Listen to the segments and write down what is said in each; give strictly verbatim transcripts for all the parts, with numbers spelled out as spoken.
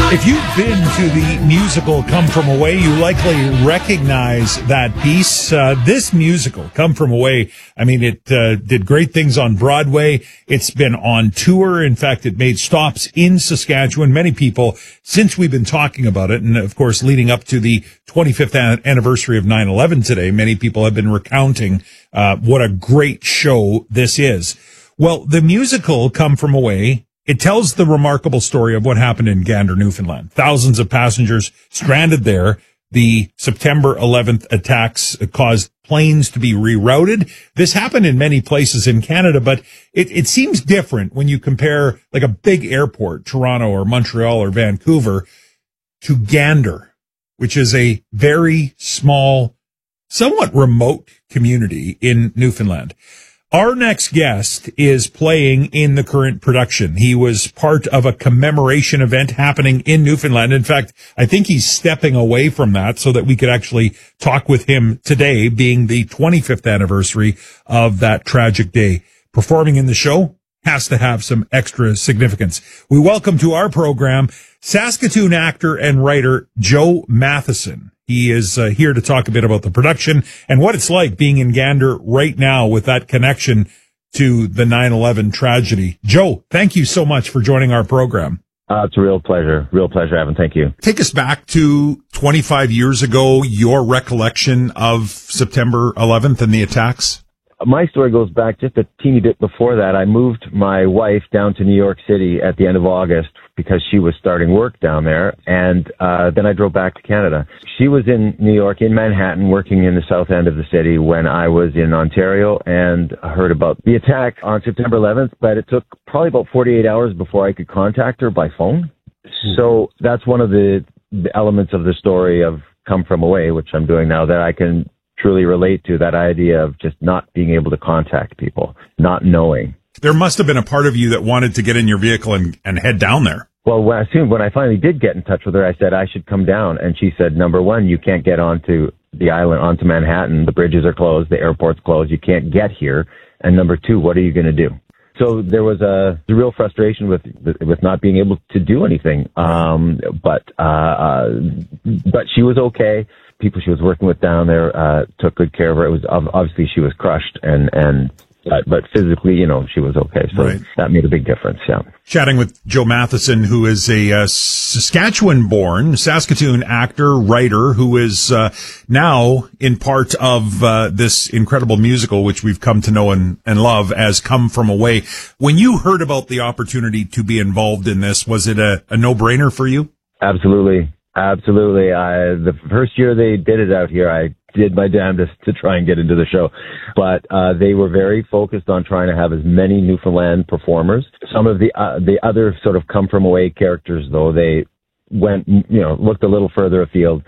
If you've been to the musical Come From Away, you likely recognize that piece. Uh, this musical, Come From Away, I mean, it uh, did great things on Broadway. It's been on tour. In fact, it made stops in Saskatchewan. Many people, since we've been talking about it, and of course, leading up to the twenty-fifth anniversary of nine eleven today, many people have been recounting uh, what a great show this is. Well, the musical Come From Away, it tells the remarkable story of what happened in Gander, Newfoundland. Thousands of passengers stranded there. The September eleventh attacks caused planes to be rerouted. This happened in many places in Canada, but it, it seems different when you compare like a big airport, Toronto or Montreal or Vancouver, to Gander, which is a very small, somewhat remote community in Newfoundland. Our next guest is playing in the current production. He was part of a commemoration event happening in Newfoundland. In fact, I think he's stepping away from that so that we could actually talk with him today, being the twenty-fifth anniversary of that tragic day. Performing in the show has to have some extra significance. We welcome to our program Saskatoon actor and writer Joe Matheson. He is uh, here to talk a bit about the production and what it's like being in Gander right now with that connection to the nine eleven tragedy. Joe, thank you so much for joining our program. Uh, it's a real pleasure. Real pleasure, Evan. Thank you. Take us back to twenty-five years ago, your recollection of September eleventh and the attacks. My story goes back just a teeny bit before that. I moved my wife down to New York City at the end of August because she was starting work down there, and uh then I drove back to Canada. She was in New York, in Manhattan, working in the south end of the city when I was in Ontario and heard about the attack on September eleventh, but it took probably about forty-eight hours before I could contact her by phone. Mm-hmm. So that's one of the, the elements of the story of Come From Away, which I'm doing now, that I can truly relate to, that idea of just not being able to contact people, not knowing. There must have been a part of you that wanted to get in your vehicle and, and head down there. Well, when I, soon, when I finally did get in touch with her, I said I should come down. And she said, number one, you can't get onto the island, onto Manhattan. The bridges are closed. The airport's closed. You can't get here. And number two, what are you going to do? So there was a, a real frustration with with not being able to do anything. Um, but uh, uh, but she was okay. People she was working with down there uh, took good care of her. It was obviously she was crushed, and and but, but physically, you know, she was okay. So right. That made a big difference. Yeah. Chatting with Joe Matheson, who is a uh, Saskatchewan-born Saskatoon actor, writer, who is uh, now in part of uh, this incredible musical, which we've come to know and, and love as Come From Away. When you heard about the opportunity to be involved in this, was it a, a no-brainer for you? Absolutely. Absolutely. I, the first year they did it out here, I did my damnedest to try and get into the show. But uh, they were very focused on trying to have as many Newfoundland performers. Some of the uh, the other sort of Come From Away characters, though, they went, you know, looked a little further afield.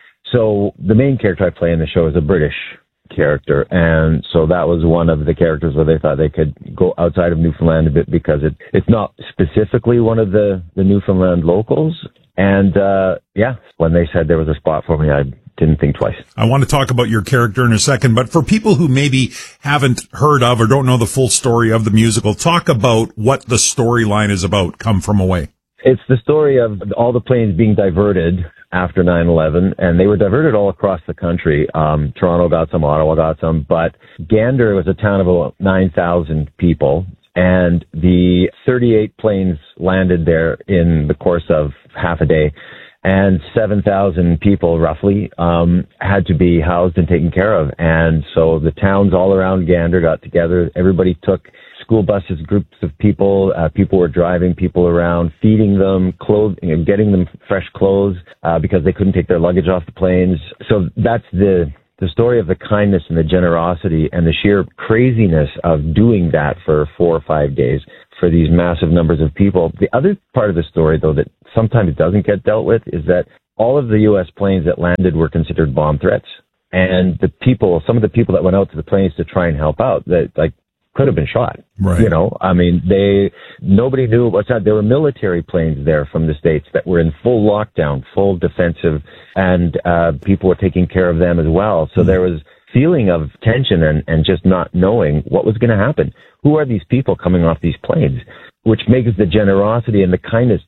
So the main character I play in the show is a British character, and so that was one of the characters where they thought they could go outside of Newfoundland a bit because it it's not specifically one of the, the Newfoundland locals. And, uh, yeah, when they said there was a spot for me, I didn't think twice. I want to talk about your character in a second, but for people who maybe haven't heard of or don't know the full story of the musical, talk about what the storyline is about, Come From Away. It's the story of all the planes being diverted after nine eleven, and they were diverted all across the country. Um, Toronto got some, Ottawa got some, but Gander was a town of about nine thousand people. And the thirty-eight planes landed there in the course of half a day, and seven thousand people roughly um, had to be housed and taken care of. And so the towns all around Gander got together. Everybody took school buses, groups of people. Uh, people were driving people around, feeding them, clothing, and getting them fresh clothes uh, because they couldn't take their luggage off the planes. So that's the the story of the kindness and the generosity and the sheer craziness of doing that for four or five days for these massive numbers of people. The other part of the story, though, that sometimes doesn't get dealt with is that all of the U S planes that landed were considered bomb threats. And the people, some of the people that went out to the planes to try and help out, that like could have been shot. Right. You know, I mean, they, nobody knew what's that. There were military planes there from the States that were in full lockdown, full defensive, and, uh, people were taking care of them as well. So mm-hmm. there was feeling of tension and, and just not knowing what was going to happen. Who are these people coming off these planes? Which makes the generosity and the kindness just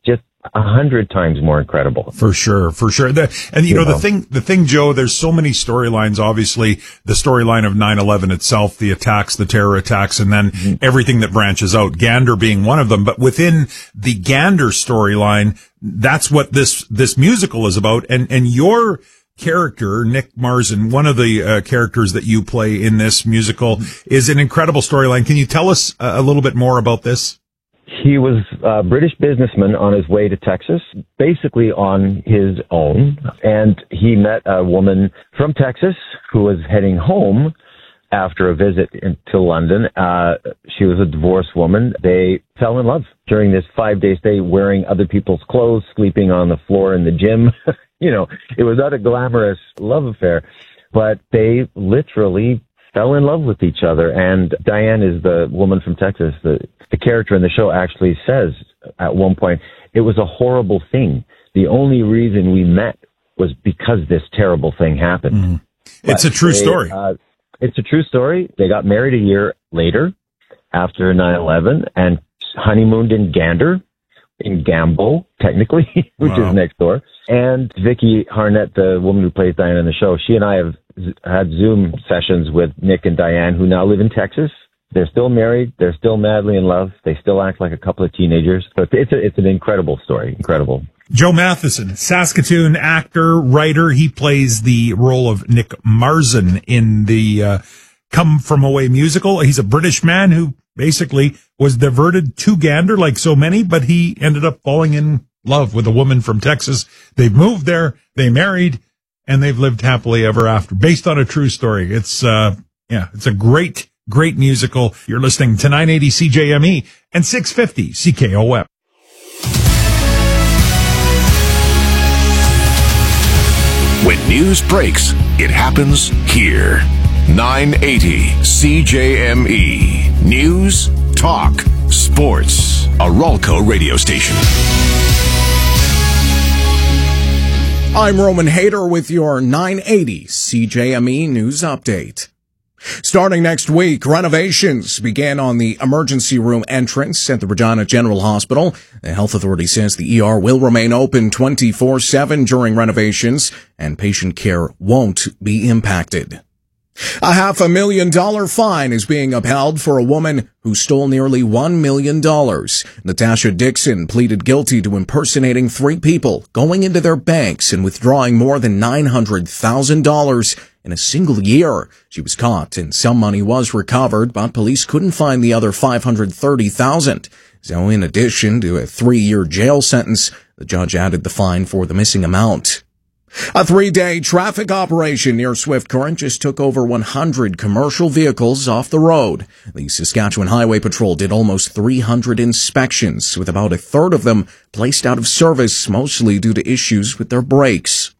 a hundred times more incredible. For sure, for sure. The, and you, you know, know, the thing, the thing, Joe, there's so many storylines, obviously, the storyline of nine eleven itself, the attacks, the terror attacks, and then mm-hmm. everything that branches out, Gander being one of them. But within the Gander storyline, that's what this, this musical is about. And, and your character, Nick Marzin, one of the uh, characters that you play in this musical, mm-hmm. is an incredible storyline. Can you tell us a, a little bit more about this? He was a British businessman on his way to Texas, basically on his own, and he met a woman from Texas who was heading home after a visit in, to London. Uh, she was a divorced woman. They fell in love during this five-day stay, wearing other people's clothes, sleeping on the floor in the gym. You know, it was not a glamorous love affair, but they literally fell in love with each other. And Diane is the woman from Texas. The, the character in the show actually says at one point, it was a horrible thing. The only reason we met was because this terrible thing happened. Mm. It's a true they, story. Uh, it's a true story. They got married a year later after nine eleven and honeymooned in Gander, in Gambo, technically, which wow. is next door. And Vicky Harnett, the woman who plays Diane in the show, she and I have had Zoom sessions with Nick and Diane, who now live in Texas. They're still married. They're still madly in love. They still act like a couple of teenagers. So it's a, it's an incredible story. Incredible. Joe Matheson, Saskatoon actor, writer. He plays the role of Nick Marzin in the uh, Come From Away musical. He's a British man who basically was diverted to Gander like so many, but he ended up falling in love with a woman from Texas. They've moved there. They married. And they've lived happily ever after, based on a true story. It's, uh, yeah, it's a great, great musical. You're listening to nine eighty C J M E and six fifty C K O M. When news breaks, it happens here. nine eighty C J M E. News, talk, sports. A Ralco radio station. I'm Roman Hayter with your nine eighty C J M E News Update. Starting next week, renovations began on the emergency room entrance at the Regina General Hospital. The health authority says the E R will remain open twenty-four seven during renovations, and patient care won't be impacted. A half a million dollar fine is being upheld for a woman who stole nearly one million dollars. Natasha Dixon pleaded guilty to impersonating three people, going into their banks and withdrawing more than nine hundred thousand dollars in a single year. She was caught and some money was recovered, but police couldn't find the other five hundred thirty thousand dollars. So in addition to a three-year jail sentence, the judge added the fine for the missing amount. A three-day traffic operation near Swift Current just took over one hundred commercial vehicles off the road. The Saskatchewan Highway Patrol did almost three hundred inspections, with about a third of them placed out of service, mostly due to issues with their brakes.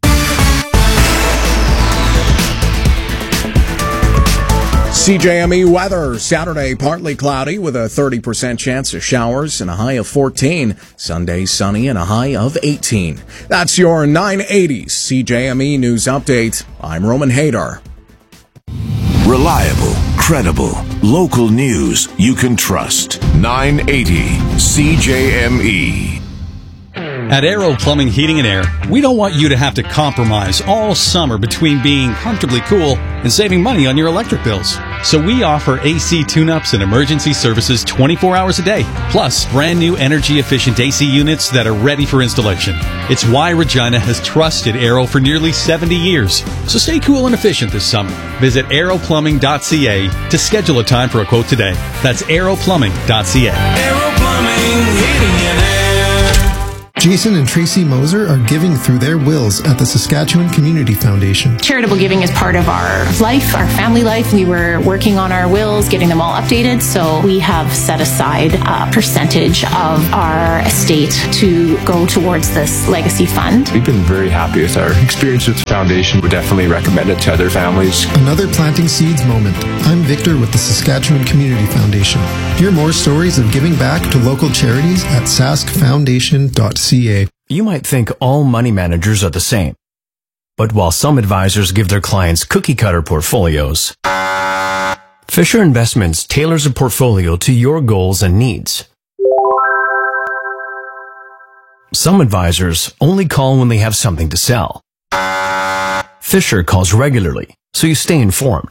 C J M E weather. Saturday, partly cloudy with a thirty percent chance of showers and a high of fourteen. Sunday, sunny and a high of eighteen. That's your nine eighty C J M E News Update. I'm Roman Hayter. Reliable, credible, local news you can trust. nine eighty C J M E. At Aero Plumbing, Heating and Air, we don't want you to have to compromise all summer between being comfortably cool and saving money on your electric bills. So we offer A C tune-ups and emergency services twenty-four hours a day, plus brand new energy-efficient A C units that are ready for installation. It's why Regina has trusted Aero for nearly seventy years. So stay cool and efficient this summer. Visit aero plumbing dot c a to schedule a time for a quote today. That's aero plumbing dot c a. Aero Plumbing, Heating and Air. Jason and Tracy Moser are giving through their wills at the Saskatchewan Community Foundation. Charitable giving is part of our life, our family life. We were working on our wills, getting them all updated, so we have set aside a percentage of our estate to go towards this legacy fund. We've been very happy with our experience with the foundation. We definitely recommend it to other families. Another Planting Seeds moment. I'm Victor with the Saskatchewan Community Foundation. Hear more stories of giving back to local charities at sask foundation dot c a. You might think all money managers are the same. But while some advisors give their clients cookie-cutter portfolios, Fisher Investments tailors a portfolio to your goals and needs. Some advisors only call when they have something to sell. Fisher calls regularly, so you stay informed.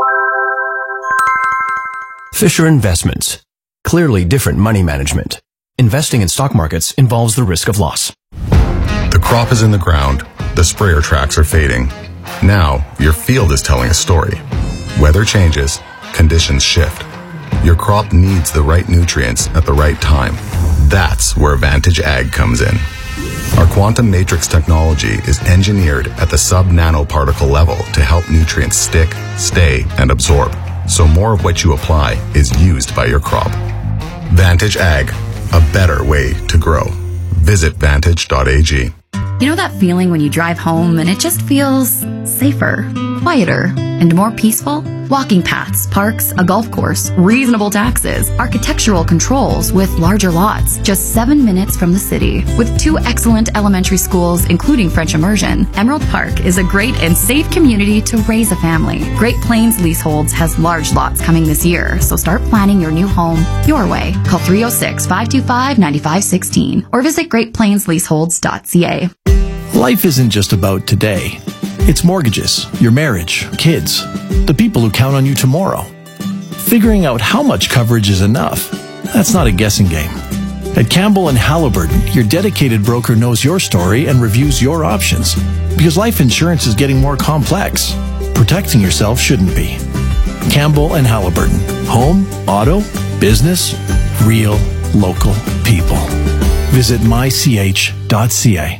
Fisher Investments. Clearly different money management. Investing in stock markets involves the risk of loss. The crop is in the ground. The sprayer tracks are fading. Now, your field is telling a story. Weather changes. Conditions shift. Your crop needs the right nutrients at the right time. That's where Vantage Ag comes in. Our quantum matrix technology is engineered at the sub-nanoparticle level to help nutrients stick, stay, and absorb, so more of what you apply is used by your crop. Vantage Ag, a better way to grow. Visit vantage dot a g. You know that feeling when you drive home and it just feels safer, quieter, and more peaceful? Walking paths, parks, a golf course, reasonable taxes, architectural controls with larger lots, just seven minutes from the city. With two excellent elementary schools, including French immersion, Emerald Park is a great and safe community to raise a family. Great Plains Leaseholds has large lots coming this year, so start planning your new home your way. Call three oh six, five two five, nine five one six or visit great plains leaseholds dot c a. Life isn't just about today. It's mortgages, your marriage, kids, the people who count on you tomorrow. Figuring out how much coverage is enough, that's not a guessing game. At Campbell and Halliburton, your dedicated broker knows your story and reviews your options. Because life insurance is getting more complex. Protecting yourself shouldn't be. Campbell and Halliburton. Home, auto, business, real, local people. Visit my c h dot c a.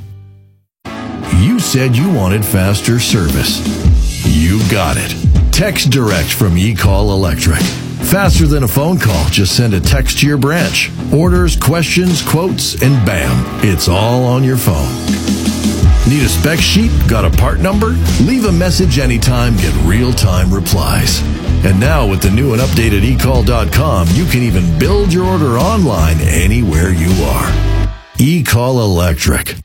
You said you wanted faster service. You got it. Text Direct from eCall Electric. Faster than a phone call. Just send a text to your branch. Orders, questions, quotes, and bam, it's all on your phone. Need a spec sheet? Got a part number? Leave a message anytime, get real-time replies. And now with the new and updated e call dot com, you can even build your order online anywhere you are. eCall Electric.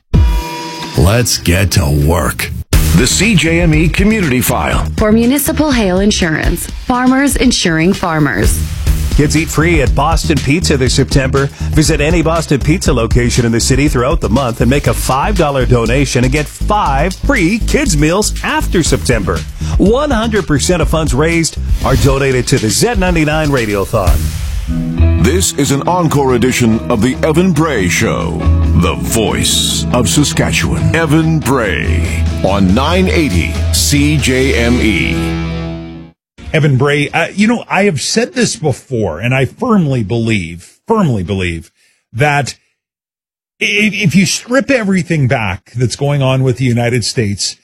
Let's get to work. The C J M E Community File. For Municipal Hail Insurance. Farmers insuring farmers. Kids eat free at Boston Pizza this September. Visit any Boston Pizza location in the city throughout the month and make a five dollars donation and get five free kids meals after September. one hundred percent of funds raised are donated to the Z ninety-nine Radiothon. This is an encore edition of the Evan Bray Show, the voice of Saskatchewan. Evan Bray on nine eighty C J M E. Evan Bray, uh, you know, I have said this before, and I firmly believe, firmly believe that if, if you strip everything back that's going on with the United States,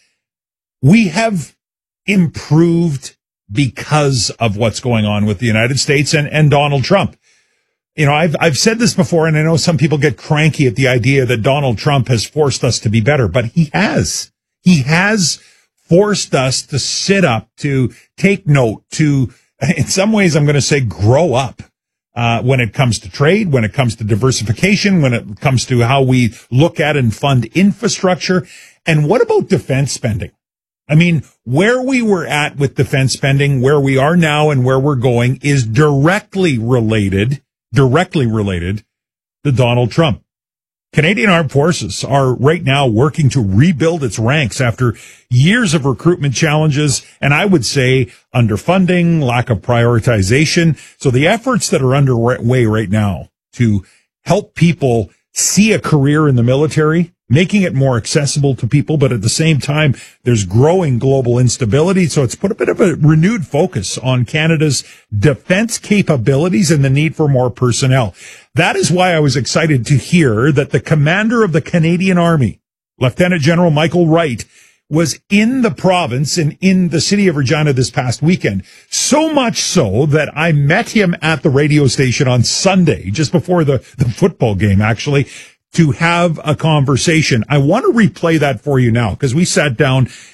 we have improved because of what's going on with the United States and, and Donald Trump. You know, I've, I've said this before, and I know some people get cranky at the idea that Donald Trump has forced us to be better, but he has. He has forced us to sit up, to take note, to, in some ways, I'm going to say, grow up, uh, when it comes to trade, when it comes to diversification, when it comes to how we look at and fund infrastructure. And what about defense spending? I mean, where we were at with defense spending, where we are now and where we're going is directly related, directly related to Donald Trump. Canadian Armed Forces are right now working to rebuild its ranks after years of recruitment challenges and I would say underfunding, lack of prioritization. So the efforts that are underway right now to help people see a career in the military, making it more accessible to people, but at the same time, there's growing global instability. So it's put a bit of a renewed focus on Canada's defense capabilities and the need for more personnel. That is why I was excited to hear that the commander of the Canadian Army, Lieutenant General Michael Wright, was in the province and in the city of Regina this past weekend. So much so that I met him at the radio station on Sunday, just before the, the football game, actually, to have a conversation. I want to replay that for you now because we sat down